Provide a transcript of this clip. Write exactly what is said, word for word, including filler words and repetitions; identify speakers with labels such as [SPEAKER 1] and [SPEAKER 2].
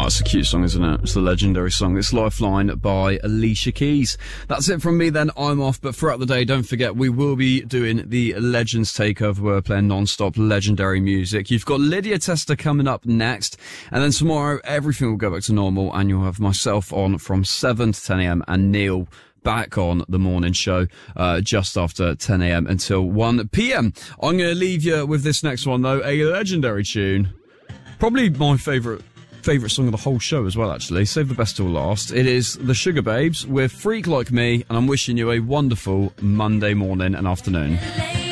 [SPEAKER 1] Oh, it's a cute song, isn't it? It's the legendary song. It's Lifeline by Alicia Keys. That's it from me then. I'm off, but throughout the day, don't forget, we will be doing the Legends Takeover. We're playing non-stop legendary music. You've got Lydia Tester coming up next, and then tomorrow, everything will go back to normal, and you'll have myself on from seven to ten a.m. and Neil back on the morning show uh, just after ten a.m. until one p.m. I'm going to leave you with this next one, though, a legendary tune. Probably my favourite favourite song of the whole show as well, actually. Save the best till last. It is the Sugar Babes with Freak Like Me, and I'm wishing you a wonderful Monday morning and afternoon.